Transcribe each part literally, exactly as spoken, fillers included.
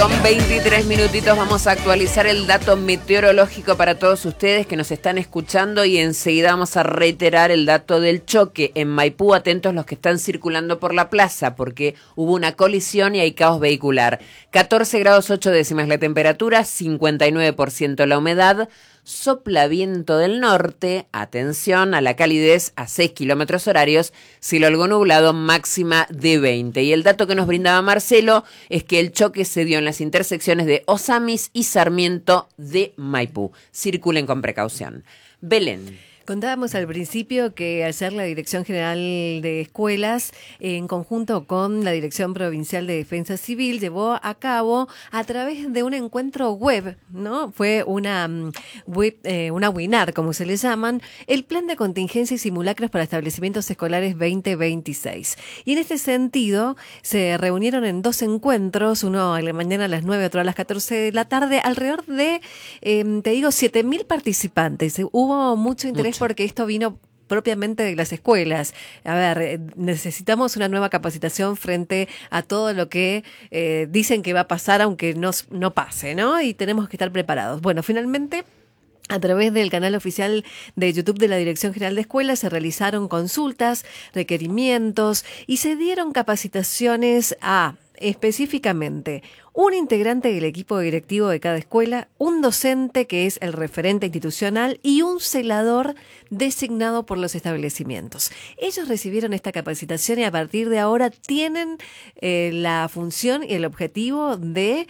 Con veintitrés minutitos vamos a actualizar el dato meteorológico para todos ustedes que nos están escuchando y enseguida vamos a reiterar el dato del choque en Maipú. Atentos los que están circulando por la plaza porque hubo una colisión y hay caos vehicular. catorce grados ocho décimas la temperatura, cincuenta y nueve por ciento la humedad. Sopla viento del norte, atención a la calidez a seis kilómetros horarios, cielo algo nublado, máxima de veinte. Y el dato que nos brindaba Marcelo es que el choque se dio en las intersecciones de Osamis y Sarmiento de Maipú. Circulen con precaución. Belén. Contábamos al principio que ayer la Dirección General de Escuelas, en conjunto con la Dirección Provincial de Defensa Civil, llevó a cabo a través de un encuentro web, ¿no? Fue una web, eh, una webinar, como se le llaman, el Plan de Contingencia y Simulacros para Establecimientos Escolares veinte veintiséis. Y en este sentido, se reunieron en dos encuentros, uno a la mañana a las nueve, otro a las catorce de la tarde, alrededor de, eh, te digo, siete mil participantes. Hubo mucho interés. Mucho. Porque esto vino propiamente de las escuelas. A ver, necesitamos una nueva capacitación frente a todo lo que eh, dicen que va a pasar, aunque no, no pase, ¿no? Y tenemos que estar preparados. Bueno, finalmente, a través del canal oficial de YouTube de la Dirección General de Escuelas se realizaron consultas, requerimientos y se dieron capacitaciones a, específicamente, un integrante del equipo directivo de cada escuela, un docente que es el referente institucional y un celador designado por los establecimientos. Ellos recibieron esta capacitación y a partir de ahora tienen eh, la función y el objetivo de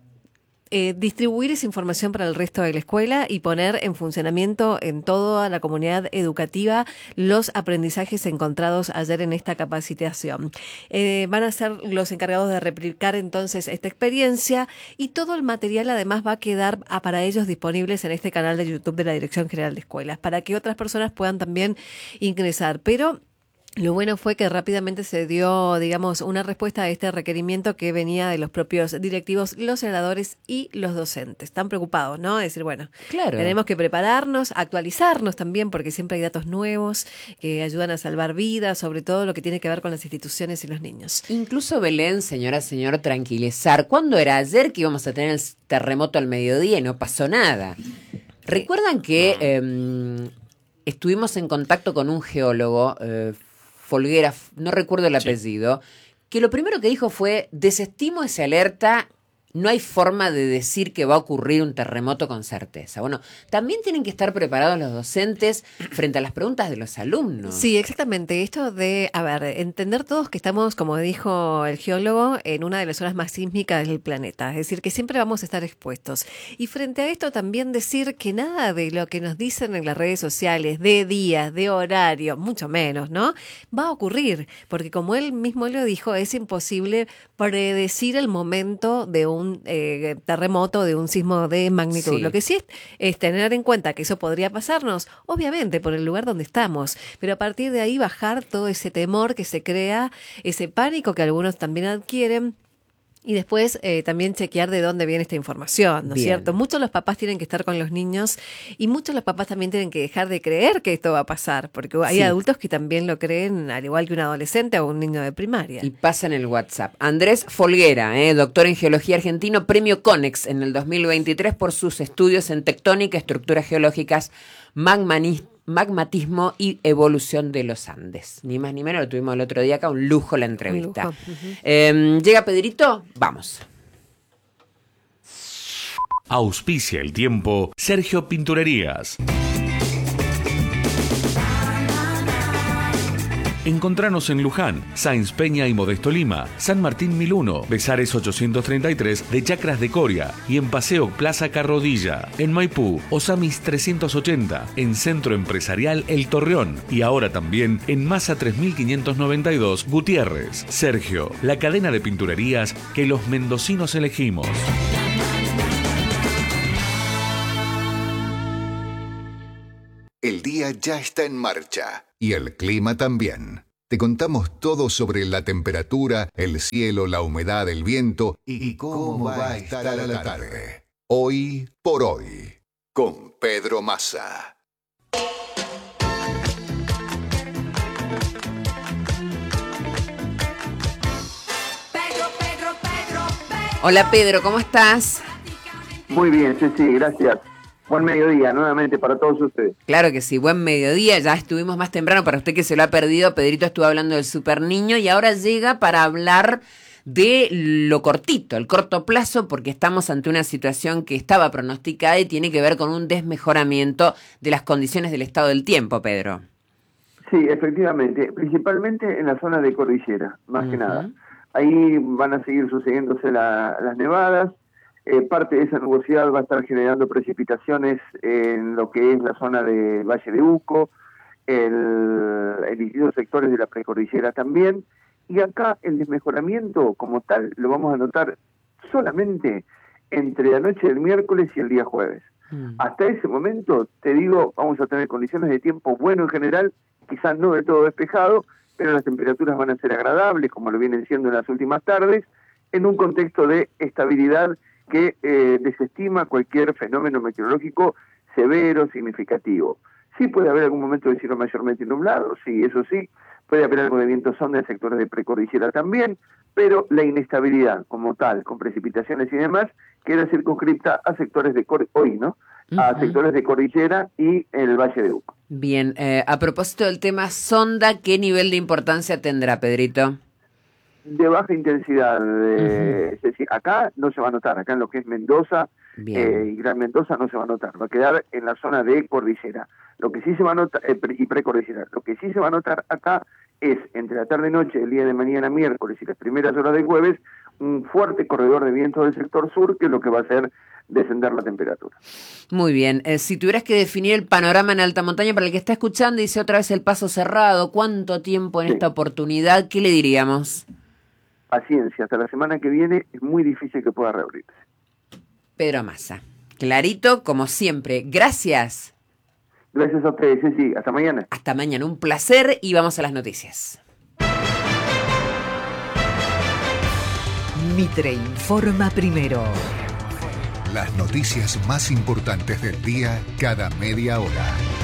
Eh, distribuir esa información para el resto de la escuela y poner en funcionamiento en toda la comunidad educativa los aprendizajes encontrados ayer en esta capacitación. Eh, van a ser los encargados de replicar entonces esta experiencia y todo el material además va a quedar a, para ellos disponibles en este canal de YouTube de la Dirección General de Escuelas para que otras personas puedan también ingresar. Pero lo bueno fue que rápidamente se dio, digamos, una respuesta a este requerimiento que venía de los propios directivos, los senadores y los docentes. Están preocupados, ¿no? Es decir, bueno, claro, tenemos que prepararnos, actualizarnos también, porque siempre hay datos nuevos que ayudan a salvar vidas, sobre todo lo que tiene que ver con las instituciones y los niños. Incluso Belén, señora, señor, tranquilizar. ¿Cuándo era ayer que íbamos a tener el terremoto al mediodía y no pasó nada? ¿Recuerdan que eh, estuvimos en contacto con un geólogo, eh, Folguera, no recuerdo el apellido, sí, que lo primero que dijo fue, desestimo esa alerta, no hay forma de decir que va a ocurrir un terremoto con certeza. Bueno, también tienen que estar preparados los docentes frente a las preguntas de los alumnos. Sí, exactamente. Esto de, a ver, entender todos que estamos, como dijo el geólogo, en una de las zonas más sísmicas del planeta. Es decir, que siempre vamos a estar expuestos. Y frente a esto también decir que nada de lo que nos dicen en las redes sociales, de días, de horario, mucho menos, ¿no? Va a ocurrir. Porque como él mismo lo dijo, es imposible predecir el momento de un un eh, terremoto, de un sismo de magnitud. Sí. Lo que sí es, es tener en cuenta que eso podría pasarnos, obviamente, por el lugar donde estamos, pero a partir de ahí bajar todo ese temor que se crea, ese pánico que algunos también adquieren. Y después eh, también chequear de dónde viene esta información, ¿no es cierto? Muchos los papás tienen que estar con los niños y muchos los papás también tienen que dejar de creer que esto va a pasar, porque hay sí. adultos que también lo creen, al igual que un adolescente o un niño de primaria. Y pasa en el WhatsApp. Andrés Folguera, eh, doctor en Geología argentino, premio CONEX en el dos mil veintitrés por sus estudios en tectónica, estructuras geológicas, magmanismo, magmatismo y evolución de los Andes. Ni más ni menos, lo tuvimos el otro día acá, un lujo la entrevista. Lujo. Uh-huh. Eh, ¿Llega Pedrito? Vamos. Auspicia el tiempo Sergio Pinturerías. Encontranos en Luján, Sáenz Peña y Modesto Lima, San Martín mil uno, Besares ochocientos treinta y tres de Chacras de Coria y en Paseo Plaza Carrodilla. En Maipú, Osamis trescientos ochenta, en Centro Empresarial El Torreón y ahora también en Masa tres mil quinientos noventa y dos Gutiérrez. Sergio, la cadena de pinturerías que los mendocinos elegimos. El día ya está en marcha y el clima también. Te contamos todo sobre la temperatura, el cielo, la humedad, el viento y cómo va a estar a la tarde. Hoy por hoy, con Pedro Massa. Pedro, Pedro, Pedro, Pedro. Hola Pedro, ¿cómo estás? Muy bien, sí, sí, gracias. Buen mediodía nuevamente para todos ustedes. Claro que sí, buen mediodía, ya estuvimos más temprano, para usted que se lo ha perdido, Pedrito estuvo hablando del super niño y ahora llega para hablar de lo cortito, el corto plazo, porque estamos ante una situación que estaba pronosticada y tiene que ver con un desmejoramiento de las condiciones del estado del tiempo, Pedro. Sí, efectivamente, principalmente en la zona de cordillera, más uh-huh. que nada. Ahí van a seguir sucediéndose la, las nevadas. Eh, parte de esa nubosidad va a estar generando precipitaciones en lo que es la zona del Valle de Uco, el, en distintos sectores de la precordillera también, y acá el desmejoramiento como tal lo vamos a notar solamente entre la noche del miércoles y el día jueves. Mm. Hasta ese momento, te digo, vamos a tener condiciones de tiempo bueno en general, quizás no del todo despejado, pero las temperaturas van a ser agradables, como lo vienen siendo en las últimas tardes, en un contexto de estabilidad que eh, desestima cualquier fenómeno meteorológico severo, significativo. Sí puede haber algún momento de cielo mayormente nublado, sí, eso sí, puede haber algo de viento sonda en sectores de precordillera también, pero la inestabilidad como tal, con precipitaciones y demás, queda circunscripta a sectores de cor hoy, ¿no? A uh-huh. sectores de cordillera y el Valle de Uco. Bien, eh, a propósito del tema sonda, ¿qué nivel de importancia tendrá, Pedrito? De baja intensidad, eh, uh-huh. es decir, acá no se va a notar, acá en lo que es Mendoza eh, y Gran Mendoza no se va a notar, va a quedar en la zona de cordillera. Lo que sí se va a notar, eh, pre y precordillera, lo que sí se va a notar acá es entre la tarde y noche, el día de mañana miércoles y las primeras horas del jueves, un fuerte corredor de viento del sector sur, que es lo que va a hacer descender la temperatura. Muy bien, eh, si tuvieras que definir el panorama en alta montaña para el que está escuchando, dice otra vez el paso cerrado, ¿cuánto tiempo en sí. esta oportunidad? ¿Qué le diríamos? Paciencia, hasta la semana que viene es muy difícil que pueda reabrirse. Pedro Massa, clarito como siempre, gracias. Gracias a ustedes, sí, sí, hasta mañana. Hasta mañana, un placer y vamos a las noticias. Mitre informa primero. Las noticias más importantes del día cada media hora.